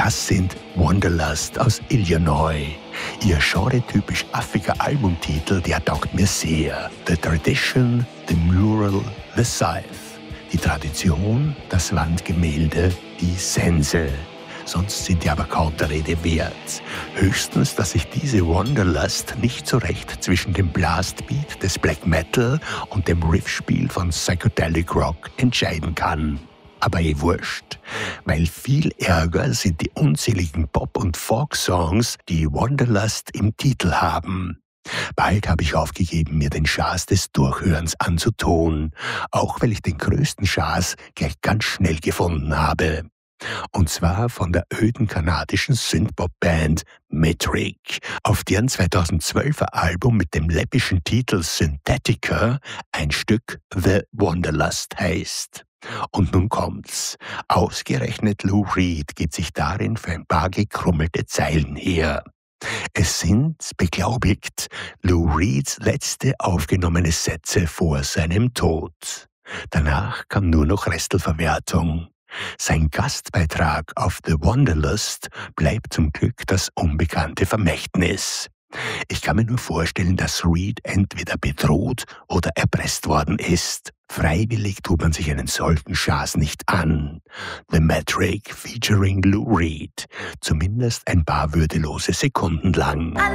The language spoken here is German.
Das sind Wanderlust aus Illinois. Ihr genretypisch affiger Albumtitel, der taugt mir sehr. The Tradition, The Mural, The Scythe. Die Tradition, das Wandgemälde, die Sense. Sonst sind die aber kaum der Rede wert. Höchstens, dass ich diese Wanderlust nicht so recht zwischen dem Blastbeat des Black Metal und dem Riffspiel von Psychedelic Rock entscheiden kann. Aber wurscht, weil viel Ärger sind die unzähligen Pop- und Folk-Songs, die Wanderlust im Titel haben. Bald habe ich aufgegeben, mir den Schaß des Durchhörens anzutun, auch weil ich den größten Schaß gleich ganz schnell gefunden habe. Und zwar von der öden kanadischen Synthpop-Band Metric, auf deren 2012er Album mit dem läppischen Titel Synthetica ein Stück The Wanderlust heißt. Und nun kommt's. Ausgerechnet Lou Reed gibt sich darin für ein paar gekrummelte Zeilen her. Es sind, beglaubigt, Lou Reeds letzte aufgenommene Sätze vor seinem Tod. Danach kam nur noch Restelverwertung. Sein Gastbeitrag auf The Wanderlust bleibt zum Glück das unbekannte Vermächtnis. Ich kann mir nur vorstellen, dass Reed entweder bedroht oder erpresst worden ist. Freiwillig tut man sich einen solchen Schaß nicht an. The Metric featuring Lou Reed. Zumindest ein paar würdelose Sekunden lang.